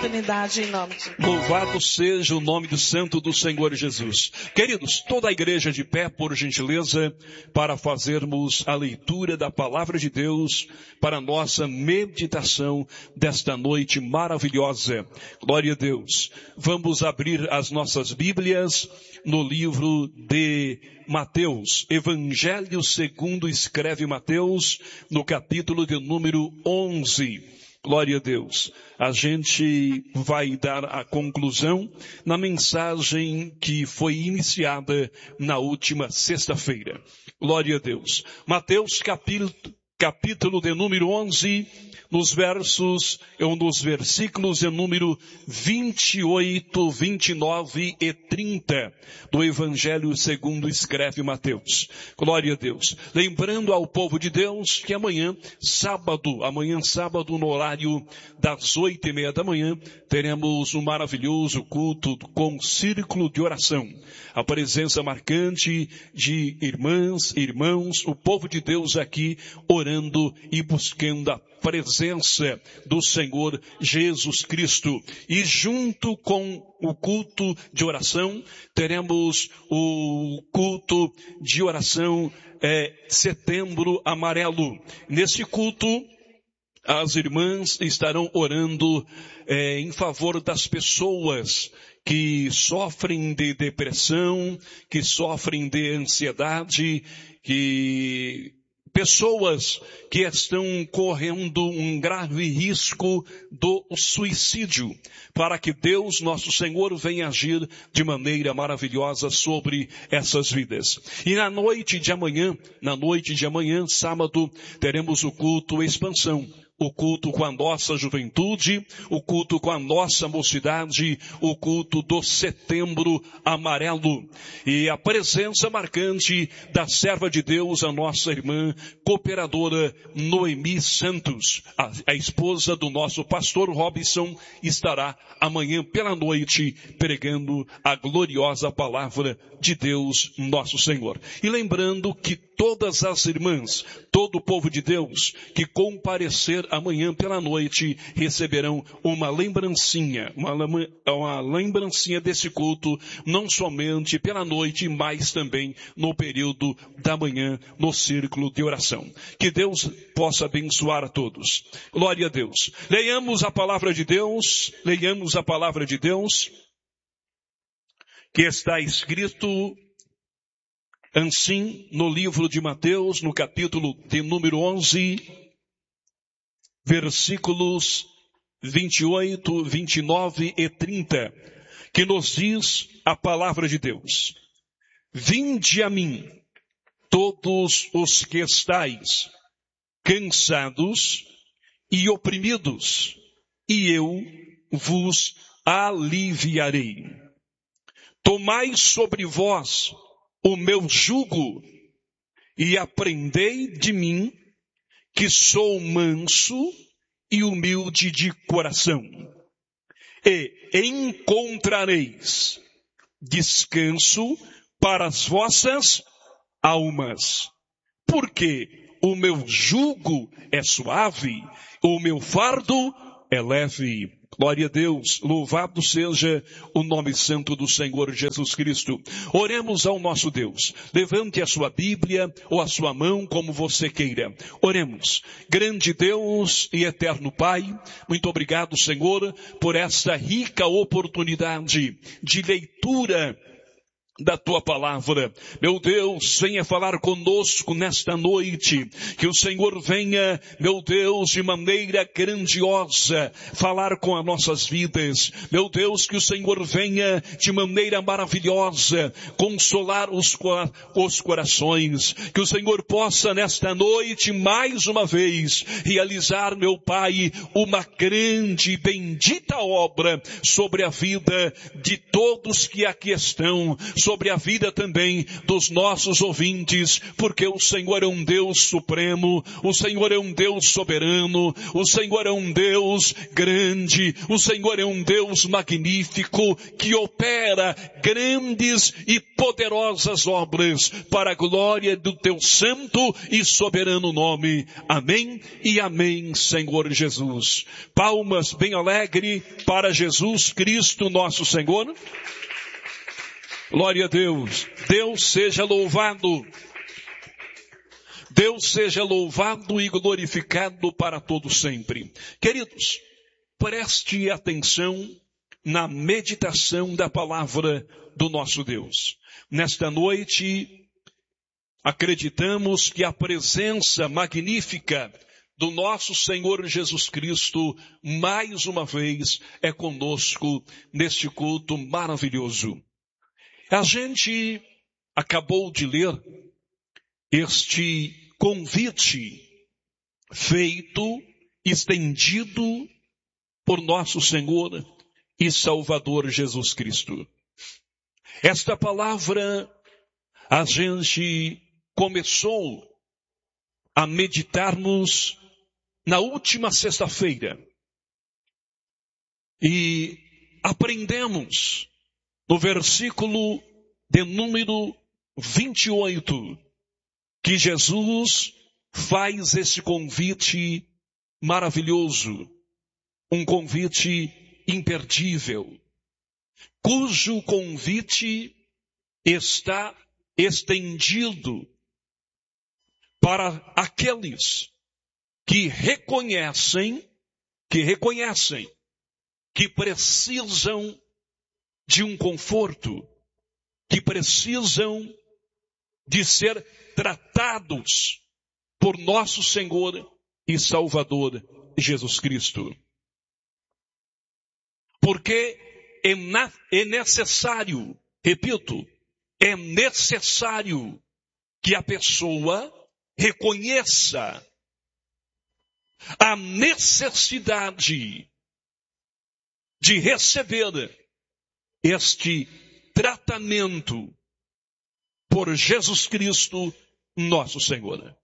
oportunidade em nome de Jesus. Louvado seja o nome do santo do Senhor Jesus. Queridos, toda a igreja de pé, por gentileza, para fazermos a leitura da palavra de Deus para a nossa meditação desta noite maravilhosa. Glória a Deus. Vamos abrir as nossas Bíblias no livro de Mateus, Evangelho segundo escreve Mateus, no capítulo de número 11. Glória a Deus. A gente vai dar a conclusão na mensagem que foi iniciada na última sexta-feira. Glória a Deus. Mateus capítulo de número 11, nos versículos de número 28, 29 e 30 do Evangelho segundo escreve Mateus. Glória a Deus. Lembrando ao povo de Deus que amanhã sábado, no horário das 8:30 da manhã, teremos um maravilhoso culto com círculo de oração. A presença marcante de irmãs, irmãos, o povo de Deus aqui orando e buscando a presença do Senhor Jesus Cristo. E junto com o culto de oração, teremos o culto de oração Setembro Amarelo. Nesse culto, as irmãs estarão orando em favor das pessoas que sofrem de depressão, que sofrem de ansiedade, pessoas que estão correndo um grave risco do suicídio, para que Deus, nosso Senhor, venha agir de maneira maravilhosa sobre essas vidas. E na noite de amanhã, sábado, teremos o culto Expansão. O culto com a nossa juventude, o culto com a nossa mocidade, o culto do Setembro Amarelo. E a presença marcante da serva de Deus, a nossa irmã cooperadora Noemi Santos, a esposa do nosso pastor Robson, estará amanhã pela noite pregando a gloriosa palavra de Deus, nosso Senhor. E lembrando que todas as irmãs, todo o povo de Deus que comparecer amanhã pela noite receberão uma lembrancinha desse culto, não somente pela noite, mas também no período da manhã, no círculo de oração. Que Deus possa abençoar a todos. Glória a Deus. Leiamos a palavra de Deus, que está escrito assim no livro de Mateus, no capítulo de número 11, versículos 28, 29 e 30, que nos diz a palavra de Deus. Vinde a mim, todos os que estáis cansados e oprimidos, e eu vos aliviarei. Tomai sobre vós o meu jugo e aprendei de mim, que sou manso e humilde de coração, e encontrareis descanso para as vossas almas, porque o meu jugo é suave, o meu fardo é leve. Glória a Deus, louvado seja o nome santo do Senhor Jesus Cristo. Oremos ao nosso Deus. Levante a sua Bíblia ou a sua mão, como você queira. Oremos. Grande Deus e eterno Pai, muito obrigado, Senhor, por esta rica oportunidade de leitura da tua palavra. Meu Deus, venha falar conosco nesta noite, que o Senhor venha, meu Deus, de maneira grandiosa, falar com as nossas vidas. Meu Deus, que o Senhor venha de maneira maravilhosa, consolar os corações, que o Senhor possa nesta noite, mais uma vez, realizar, meu Pai, uma grande e bendita obra sobre a vida de todos que aqui estão, sobre a vida também dos nossos ouvintes, porque o Senhor é um Deus supremo, o Senhor é um Deus soberano, o Senhor é um Deus grande, o Senhor é um Deus magnífico, que opera grandes e poderosas obras para a glória do teu santo e soberano nome. Amém e amém, Senhor Jesus. Palmas bem alegre para Jesus Cristo, nosso Senhor. Glória a Deus. Deus seja louvado. Deus seja louvado e glorificado para todo sempre. Queridos, preste atenção na meditação da palavra do nosso Deus. Nesta noite, acreditamos que a presença magnífica do nosso Senhor Jesus Cristo, mais uma vez, é conosco neste culto maravilhoso. A gente acabou de ler este convite feito, estendido por nosso Senhor e Salvador Jesus Cristo. Esta palavra a gente começou a meditarmos na última sexta-feira e aprendemos no versículo de número 28 que Jesus faz esse convite maravilhoso, um convite imperdível, cujo convite está estendido para aqueles que reconhecem que precisam de um conforto, que precisam de ser tratados por nosso Senhor e Salvador Jesus Cristo. Porque é necessário, repito, é necessário que a pessoa reconheça a necessidade de receber este tratamento por Jesus Cristo, nosso Senhor.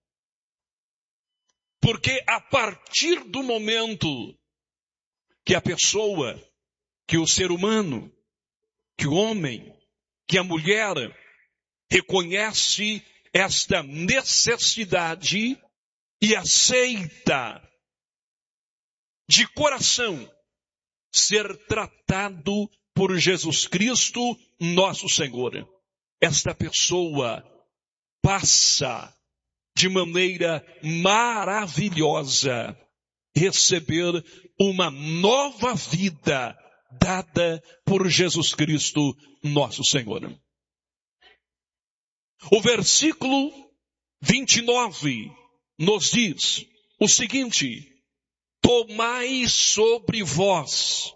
Porque a partir do momento que a pessoa, que o ser humano, que o homem, que a mulher reconhece esta necessidade e aceita de coração ser tratado por Jesus Cristo, nosso Senhor, esta pessoa passa de maneira maravilhosa receber uma nova vida dada por Jesus Cristo, nosso Senhor. O versículo 29 nos diz o seguinte: tomai sobre vós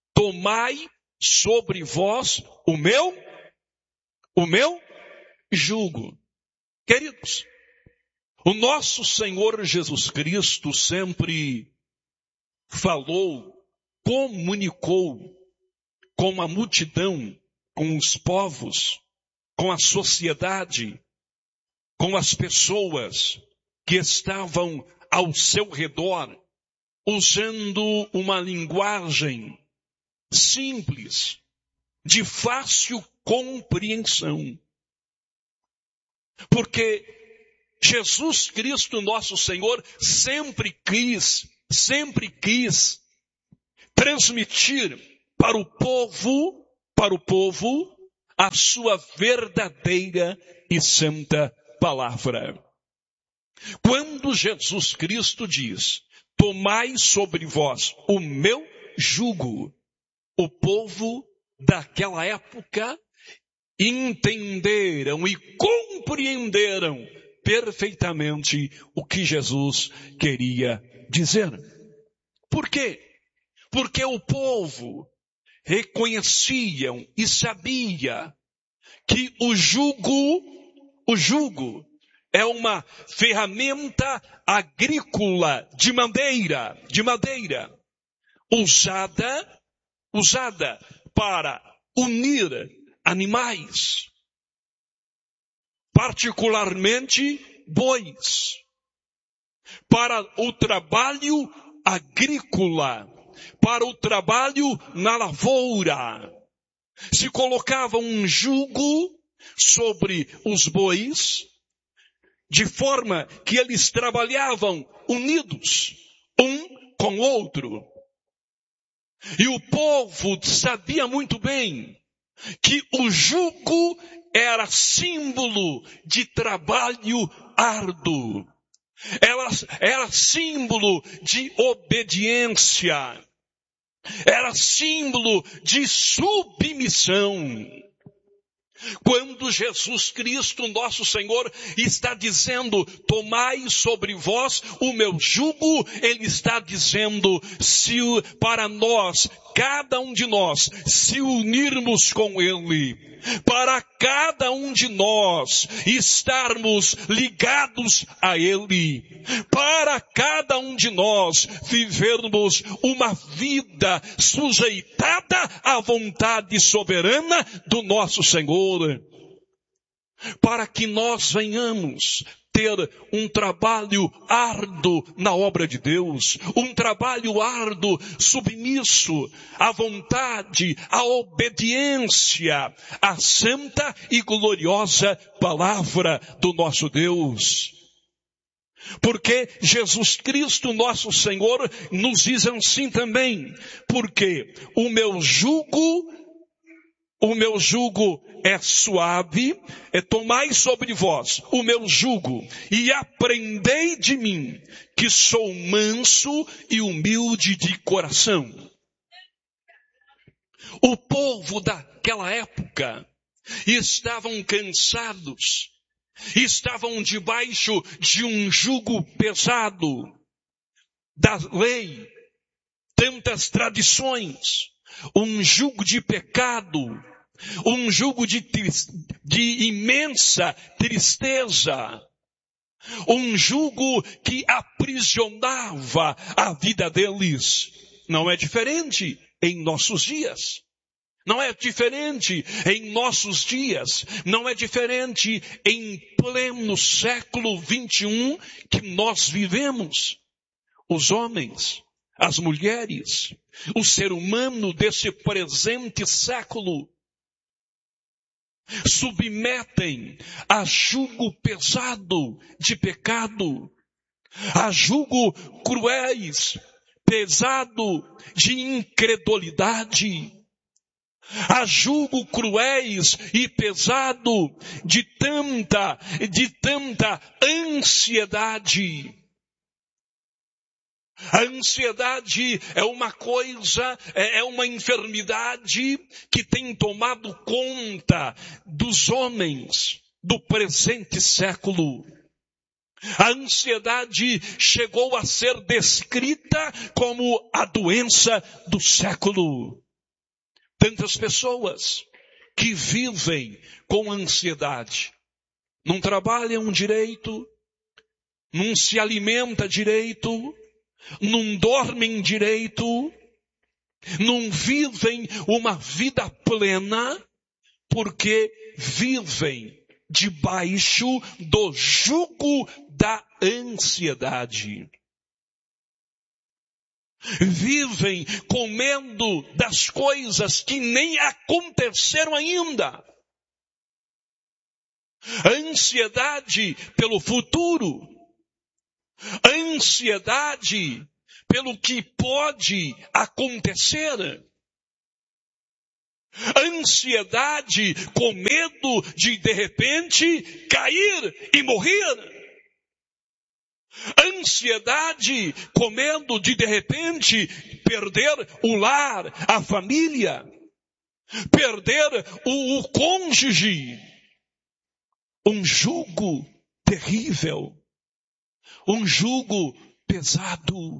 o meu jugo. Queridos, o nosso Senhor Jesus Cristo sempre falou, comunicou com a multidão, com os povos, com a sociedade, com as pessoas que estavam ao seu redor, usando uma linguagem simples, de fácil compreensão. Porque Jesus Cristo, nosso Senhor, sempre quis transmitir para o povo, a sua verdadeira e santa palavra. Quando Jesus Cristo diz, tomai sobre vós o meu jugo, o povo daquela época entenderam e compreenderam perfeitamente o que Jesus queria dizer. Por quê? Porque o povo reconheciam e sabia que o jugo é uma ferramenta agrícola de madeira, usada para unir animais. particularmente bois, para o trabalho agrícola, para o trabalho na lavoura. Se colocava um jugo sobre os bois, de forma que eles trabalhavam unidos, um com o outro. E o povo sabia muito bem que o jugo era símbolo de trabalho árduo. Era símbolo de obediência. Era símbolo de submissão. Quando Jesus Cristo, nosso Senhor, está dizendo, tomai sobre vós o meu jugo, Ele está dizendo, se para nós, cada um de nós, se unirmos com Ele, para cada um de nós estarmos ligados a Ele, para cada um de nós vivermos uma vida sujeitada à vontade soberana do nosso Senhor, para que nós venhamos ter um trabalho árduo na obra de Deus, um trabalho árduo submisso à vontade, à obediência, à santa e gloriosa palavra do nosso Deus. Porque Jesus Cristo, nosso Senhor, nos diz assim também, porque o meu jugo é suave, tomai sobre vós o meu jugo e aprendei de mim, que sou manso e humilde de coração. O povo daquela época estavam cansados, estavam debaixo de um jugo pesado da lei, tantas tradições, um jugo de pecado, um jugo de imensa tristeza, um jugo que aprisionava a vida deles. Não é diferente em nossos dias. Não é diferente em nossos dias. Não é diferente em pleno século 21 que nós vivemos. Os homens, as mulheres, o ser humano desse presente século submetem a jugo pesado de pecado, a jugo cruéis, pesado de incredulidade, a jugo cruéis e pesado de tanta ansiedade. A ansiedade é uma coisa, é uma enfermidade que tem tomado conta dos homens do presente século. A ansiedade chegou a ser descrita como a doença do século. Tantas pessoas que vivem com ansiedade, não trabalham direito, não se alimentam direito, não dormem direito, não vivem uma vida plena, porque vivem debaixo do jugo da ansiedade. Vivem comendo das coisas que nem aconteceram ainda. Ansiedade pelo futuro. Ansiedade pelo que pode acontecer. Ansiedade com medo de repente cair e morrer. Ansiedade com medo de repente perder o lar, a família, perder o cônjuge. Um jugo terrível, um jugo pesado,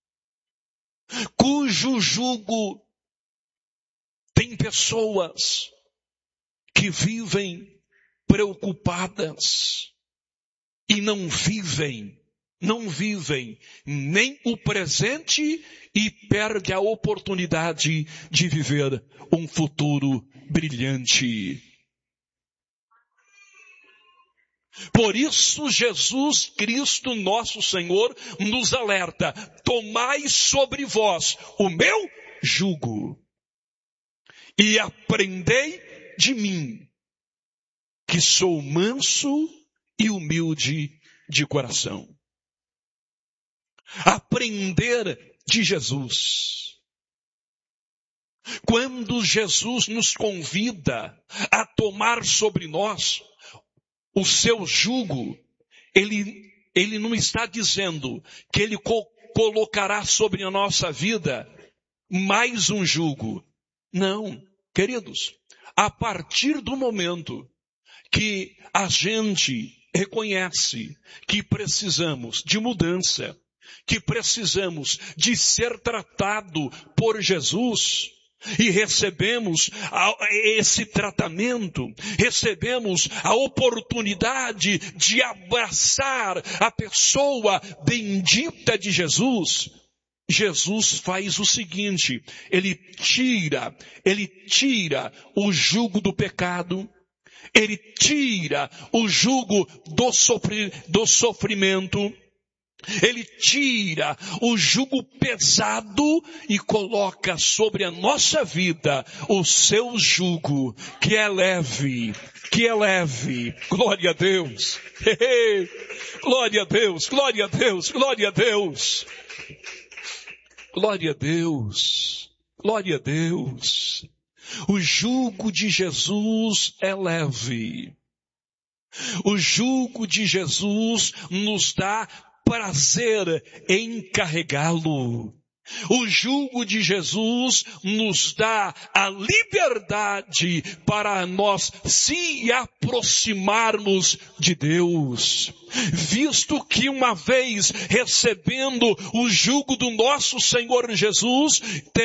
cujo jugo tem pessoas que vivem preocupadas e não vivem nem o presente e perde a oportunidade de viver um futuro brilhante. Por isso Jesus Cristo, nosso Senhor, nos alerta: tomai sobre vós o meu jugo e aprendei de mim, que sou manso e humilde de coração. Aprender de Jesus. Quando Jesus nos convida a tomar sobre nós o seu jugo, ele não está dizendo que ele colocará sobre a nossa vida mais um jugo. Não, queridos, a partir do momento que a gente reconhece que precisamos de mudança, que precisamos de ser tratado por Jesus, e recebemos esse tratamento, recebemos a oportunidade de abraçar a pessoa bendita de Jesus, Jesus faz o seguinte: ele tira o jugo do pecado, ele tira o jugo do sofrimento, ele tira o jugo pesado e coloca sobre a nossa vida o seu jugo, que é leve. Glória a Deus. Glória a Deus, glória a Deus, glória a Deus. Glória a Deus, glória a Deus. O jugo de Jesus é leve. O jugo de Jesus nos dá prazer em carregá-lo. O jugo de Jesus nos dá a liberdade para nós se aproximarmos de Deus. Visto que uma vez recebendo o jugo do nosso Senhor Jesus,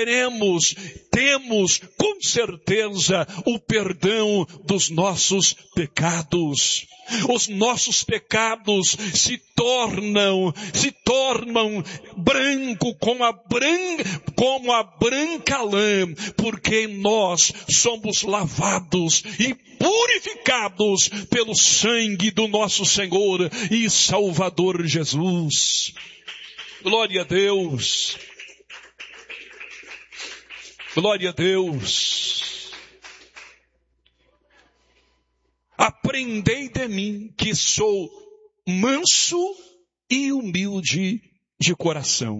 temos com certeza o perdão dos nossos pecados. Os nossos pecados se tornam branco como a branca lã, porque nós somos lavados e purificados pelo sangue do nosso Senhor e Salvador Jesus. Glória a Deus. Glória a Deus. Aprendei de mim, que sou manso e humilde de coração.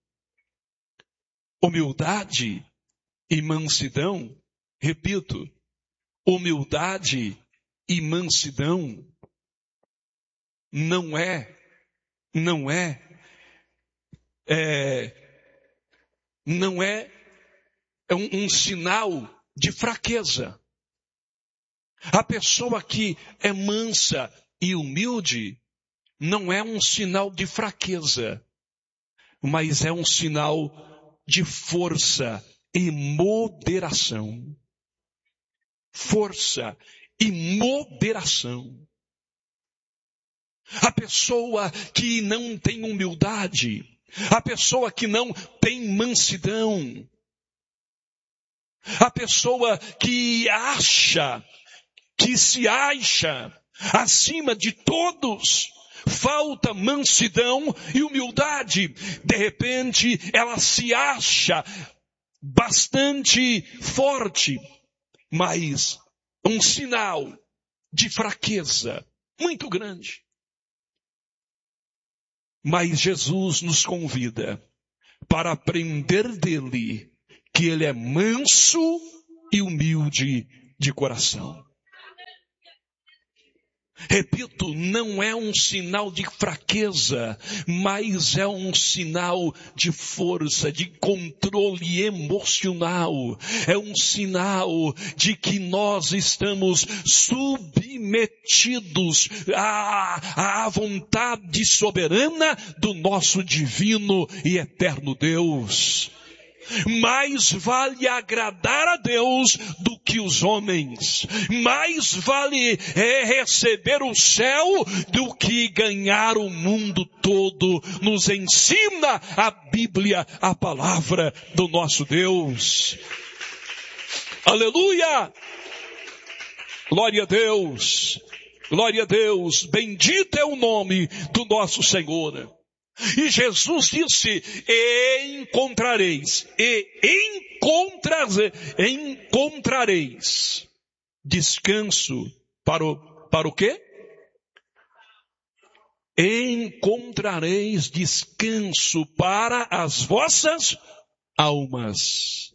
Humildade e mansidão, repito, humildade e mansidão não é um sinal de fraqueza. A pessoa que é mansa e humilde não é um sinal de fraqueza, mas é um sinal de força e moderação. Força e moderação. A pessoa que não tem humildade, a pessoa que não tem mansidão, a pessoa que se acha acima de todos, falta mansidão e humildade. De repente, ela se acha bastante forte, mas um sinal de fraqueza muito grande. Mas Jesus nos convida para aprender dele, que ele é manso e humilde de coração. Repito, não é um sinal de fraqueza, mas é um sinal de força, de controle emocional. É um sinal de que nós estamos submetidos à vontade soberana do nosso divino e eterno Deus. Mais vale agradar a Deus do que os homens. Mais vale receber o céu do que ganhar o mundo todo. Nos ensina a Bíblia, a palavra do nosso Deus. Aleluia! Glória a Deus! Glória a Deus, bendito é o nome do nosso Senhor. E Jesus disse, encontrareis descanso para o quê? Encontrareis descanso para as vossas almas.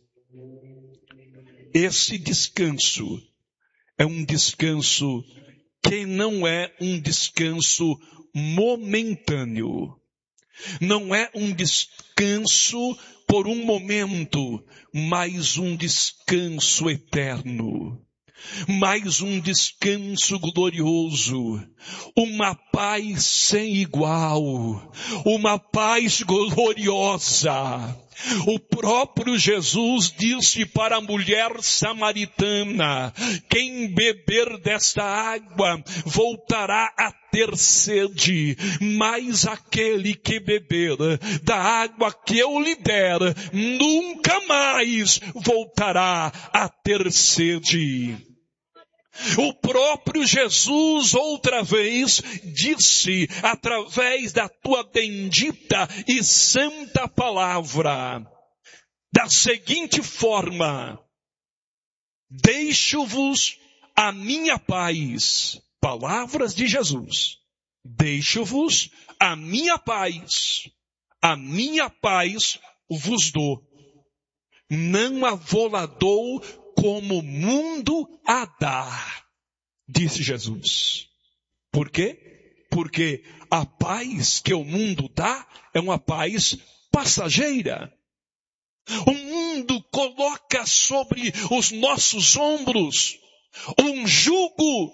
Esse descanso é um descanso que não é um descanso momentâneo. Não é um descanso por um momento, mas um descanso eterno. Mais um descanso glorioso, uma paz sem igual, uma paz gloriosa. O próprio Jesus disse para a mulher samaritana, quem beber desta água voltará a ter sede, mas aquele que beber da água que eu lhe der, nunca mais voltará a ter sede. O próprio Jesus outra vez disse, através da tua bendita e santa palavra, da seguinte forma, deixo-vos a minha paz. Palavras de Jesus. Deixo-vos a minha paz vos dou. Não a vou-la dou como o mundo a dá, disse Jesus. Por quê? Porque a paz que o mundo dá é uma paz passageira. O mundo coloca sobre os nossos ombros um jugo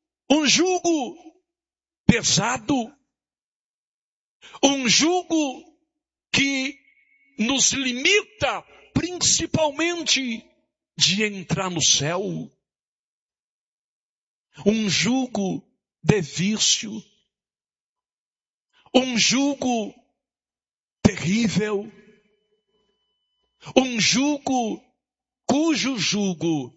pesado, um jugo que nos limita principalmente de entrar no céu. Um jugo de vício, um jugo terrível, um jugo cujo jugo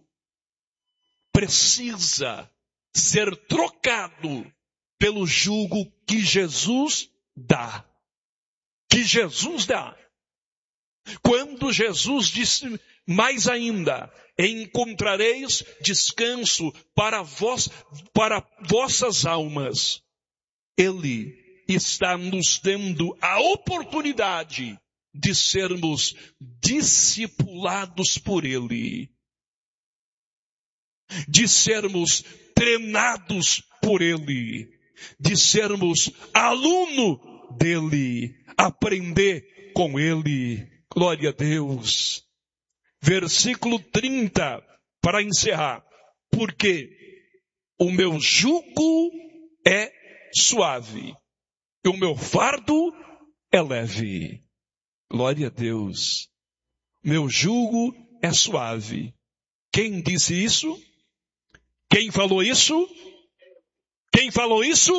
precisa ser trocado pelo jugo que Jesus dá. Que Jesus dá. Quando Jesus disse mais ainda, encontrareis descanso para vossas almas. Ele está nos dando a oportunidade de sermos discipulados por Ele. De sermos treinados por Ele. De sermos aluno dEle. Aprender com Ele. Glória a Deus. Versículo 30, para encerrar. Porque o meu jugo é suave e o meu fardo é leve. Glória a Deus. Meu jugo é suave. Quem disse isso? Quem falou isso? Quem falou isso?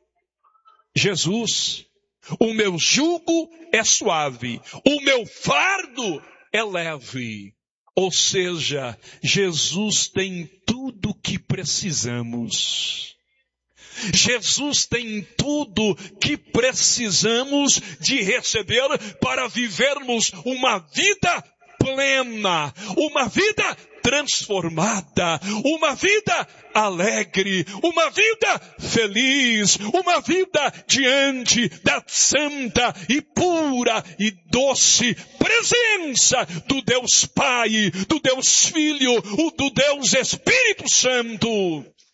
Jesus. O meu jugo é suave, o meu fardo é leve. Ou seja, Jesus tem tudo o que precisamos. Jesus tem tudo que precisamos de receber para vivermos uma vida plena, uma vida transformada, uma vida alegre, uma vida feliz, uma vida diante da santa e pura e doce presença do Deus Pai, do Deus Filho, do Deus Espírito Santo.